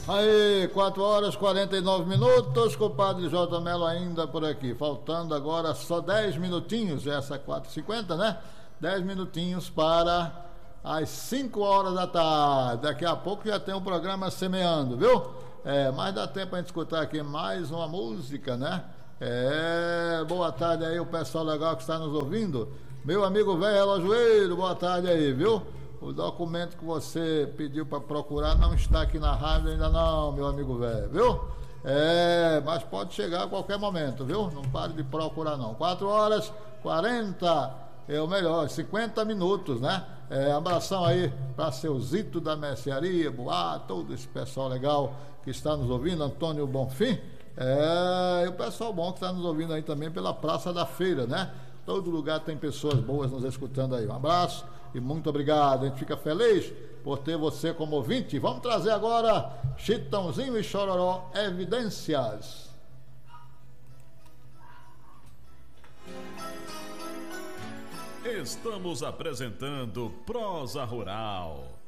Aí, 4 horas 49 minutos, compadre J. Melo ainda por aqui. Faltando agora só 10 minutinhos, essa 4h50, né? 10 minutinhos para as 5 horas da tarde. Daqui a pouco já tem um programa Semeando, viu? Mas dá tempo a gente escutar aqui mais uma música, né? Boa tarde aí, o pessoal legal que está nos ouvindo. Meu amigo velho relojoeiro, boa tarde aí, viu? O documento que você pediu para procurar não está aqui na rádio ainda não, meu amigo velho, viu? Mas pode chegar a qualquer momento, viu? Não pare de procurar não. 4 horas 40, o melhor, 50 minutos, né? Abração aí para seu Zito da Mercearia, Boa, todo esse pessoal legal que está nos ouvindo, Antônio Bonfim. E o pessoal bom que está nos ouvindo aí também pela Praça da Feira, né? Todo lugar tem pessoas boas nos escutando aí. Um abraço e muito obrigado. A gente fica feliz por ter você como ouvinte. Vamos trazer agora Chitãozinho e Chororó, Evidências. Estamos apresentando Prosa Rural.